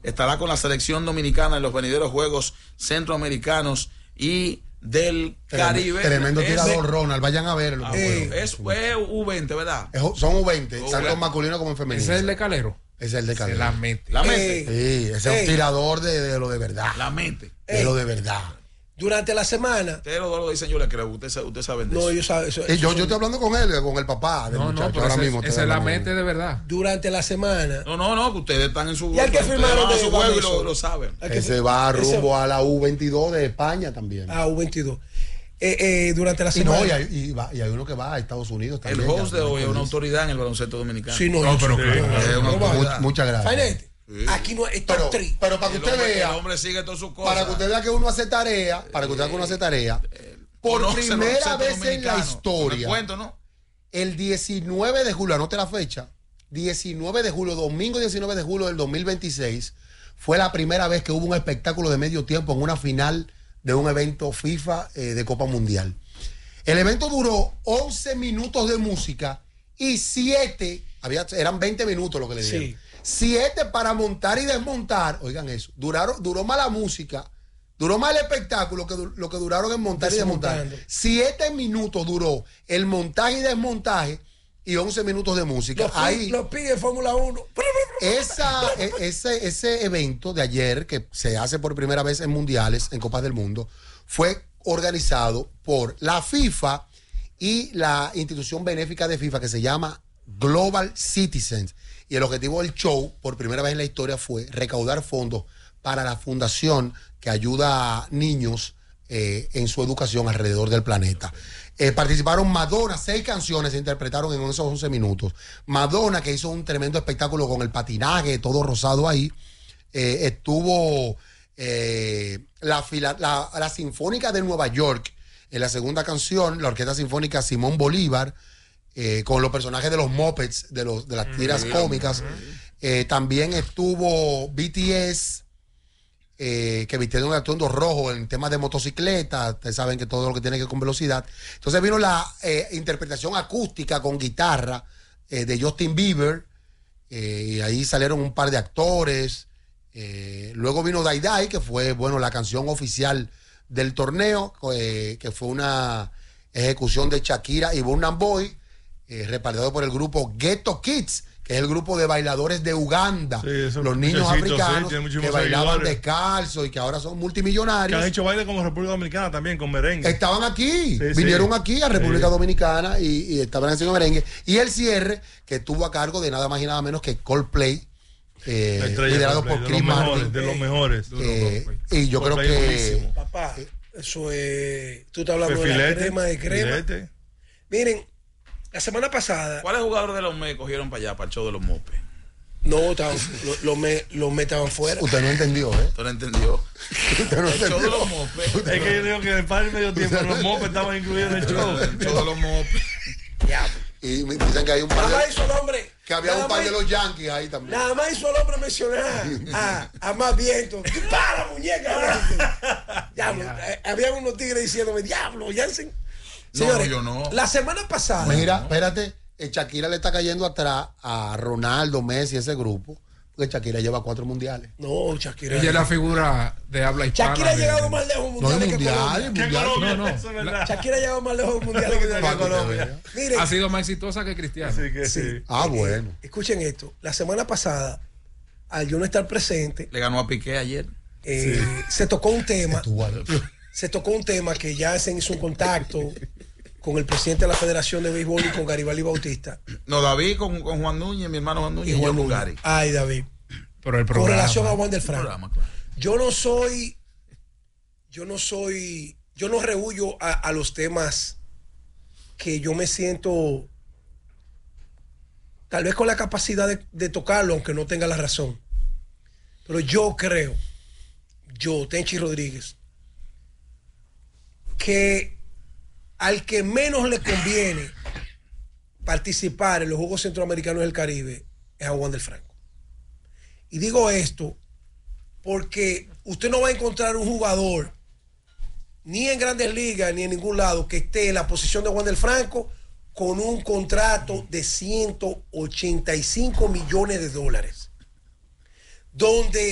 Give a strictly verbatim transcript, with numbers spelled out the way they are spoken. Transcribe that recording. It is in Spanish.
estará con la selección dominicana en los venideros Juegos Centroamericanos y del Caribe. Tremendo es, tirador, Ronald. Vayan a verlo. Ah, eh, bueno, es, es U veinte, ¿verdad? Es, son U veinte, U veinte. tanto en masculino como en femenino. ¿Ese es el de Calero? Ese es el de Calero. La mente. La mente. Sí, ese Ey. es un tirador de, de lo de verdad. La mente. De Ey. lo de verdad. Durante la semana. Ustedes los dos lo dicen, yo le creo. Usted, sabe- usted sabe de No, eso. yo sabe, eso, Y yo, eso- yo estoy hablando con él, con el papá del No, no, muchacho. pero Ahora ese, mismo. ese estoy es la hablando con mente él. de verdad. Durante la semana. No, no, no, que ustedes están en su ¿Y al que ustedes firmaron van a de su juego y lo, Vanessa? lo saben. Hay que- Ese va ese- rumbo a la U veintidós de España también. Ah, U veintidós. Eh, eh, durante la y semana. no, y hay, y va- y hay uno que va a Estados Unidos El también. host ya, de hoy es una con eso. autoridad en el baloncesto dominicano. Sí, no, No, yo- pero no, claro. no, Es una no, no, autoridad. Mu- Muchas gracias. Fainete, Sí. aquí no es Pero, top tres. pero para que El usted hombre, vea, el hombre sigue todas sus cosas. para que usted vea que uno hace tarea, para que usted vea que uno hace tarea, por Conoce el primera baloncesto vez en la dominicano. historia, Me cuento, ¿no? el diecinueve de julio, anote la fecha, diecinueve de julio, domingo diecinueve de julio del dos mil veintiséis, fue la primera vez que hubo un espectáculo de medio tiempo en una final de un evento FIFA eh, de Copa Mundial. El evento duró once minutos de música y siete, había, eran veinte minutos lo que le dieron. Sí. siete para montar y desmontar, oigan eso, duraron, duró más la música, duró más el espectáculo que du- lo que duraron en montar y desmontar. Desmontando. Siete minutos duró el montaje y desmontaje y once minutos de música. Los, Ahí, los pide Fórmula uno. esa, e- ese, ese evento de ayer, que se hace por primera vez en mundiales, en Copas del Mundo, fue organizado por la FIFA y la institución benéfica de FIFA que se llama Global Citizens. Y el objetivo del show, por primera vez en la historia, fue recaudar fondos para la fundación que ayuda a niños eh, en su educación alrededor del planeta. Eh, participaron Madonna, seis canciones se interpretaron en esos once minutos. Madonna, que hizo un tremendo espectáculo con el patinaje, todo rosado ahí. Eh, estuvo eh, la, fila- la, la Sinfónica de Nueva York, en la segunda canción, la Orquesta Sinfónica Simón Bolívar, eh, con los personajes de los Muppets, de, los, de las tiras cómicas. Eh, también estuvo B T S, eh, que vistieron un atuendo rojo en temas de motocicleta. Ustedes saben que todo lo que tiene que ver con velocidad. Entonces vino la eh, interpretación acústica con guitarra eh, de Justin Bieber. Eh, y ahí salieron un par de actores. Eh, luego vino Dai Dai, que fue, bueno, la canción oficial del torneo, eh, que fue una ejecución de Shakira y Burna Boy, eh, respaldado por el grupo Ghetto Kids, que es el grupo de bailadores de Uganda, Sí, esos los niños muchachitos, sí, africanos tienen muchísimos que bailaban seguidores. descalzos y que ahora son Que multimillonarios. han hecho baile como República Dominicana también, con merengue. Estaban aquí, Sí, vinieron sí. aquí a República Sí. Dominicana y, y estaban haciendo merengue. Y el cierre, que estuvo a cargo de nada más y nada menos que Coldplay, eh, La estrella liderado Coldplay, por de Chris los Martin. mejores, de los mejores. Eh, y yo creo Coldplay es que buenísimo. Papá, eso es. Tú estás hablando de la Filete, crema de crema. filete. Miren, la semana pasada. ¿Cuáles jugadores de los M E cogieron para allá, para el show de los mopes? No, estaban, los lo me, los me estaban fuera. usted no entendió, ¿eh? ¿Usted no entendió? Usted no El show de entendió. los mopes. Es que yo digo que en el par medio tiempo los mopes estaban incluidos en el show. El show de los mopes. Diablo. Y me dicen que hay un par Nada más de, hizo el hombre. que había nada un par más- de los Yankees ahí también. Nada más hizo el hombre mencionar a, a más viento. ¡Tú para, muñeca! Diablo, eh, había unos tigres diciéndome, diablo, Jansen. No, Señores, yo no. la semana pasada. Mira, espérate, eh, Shakira le está cayendo atrás a Ronaldo, Messi, ese grupo, porque Shakira lleva cuatro mundiales. No, Shakira. Ella es la figura de habla hispana. Shakira ha de- llegado más lejos en No hay mundiales que mundiales, Colombia. ¿Qué mundiales. Colombia? No, no. Eso es verdad. Shakira ha llegado más lejos en mundiales que Para que Colombia. usted Miren, Ha sido más exitosa que Cristiano. Así que sí. sí. Ah, bueno. Escuchen esto. La semana pasada, al yo no estar presente, Le ganó a Piqué ayer. eh, se tocó un tema. Estuvo ahí. Se tocó un tema que ya se hizo un contacto con el presidente de la Federación de Béisbol y con Garibaldi Bautista. No, David con, con Juan Núñez, mi hermano Juan Núñez, Y y, yo Juan con Núñez. Gary. Ay, David. Pero el Con programa. relación a Juan del Franco. Programa, claro. Yo no soy, yo no soy, yo no rehuyo a, a los temas que yo me siento tal vez con la capacidad de, de tocarlo, aunque no tenga la razón. Pero yo creo, yo, Tenchi Rodríguez, que al que menos le conviene participar en los Juegos Centroamericanos del Caribe es a Juan del Franco. Y digo esto porque usted no va a encontrar un jugador ni en Grandes Ligas ni en ningún lado que esté en la posición de Juan del Franco con un contrato de ciento ochenta y cinco millones de dólares, donde